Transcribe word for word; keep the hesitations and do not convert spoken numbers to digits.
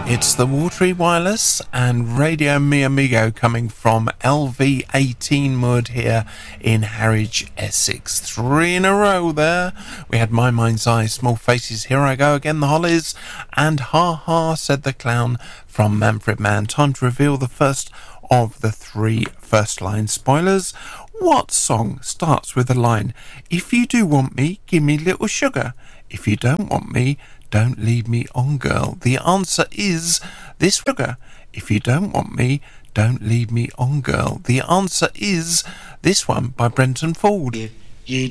It's the Watery Wireless and Radio Mi Amigo coming from L V eighteen Mud here in Harwich, Essex. Three in a row there. We had My Mind's Eye, Small Faces, Here I Go Again, The Hollies, and Ha Ha Said the Clown from Manfred Mann. Time to reveal the first of the three first line spoilers. What song starts with the line, "If you do want me, give me little sugar. If you don't want me, don't leave me on, girl"? The answer is this sugar. If you don't want me, don't leave me on, girl. The answer is this one by Brenton Ford. If you